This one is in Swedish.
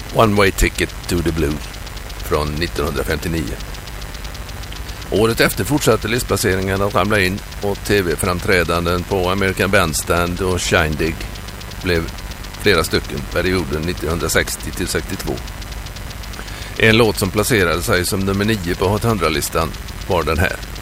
One Way Ticket to the Blue från 1959. Året efter fortsatte listplaceringen att ramla in och tv-framträdanden på American Bandstand och Shindig blev flera stycken perioden 1960-62. En låt som placerade sig som nummer 9 på Hot 100-listan var den här.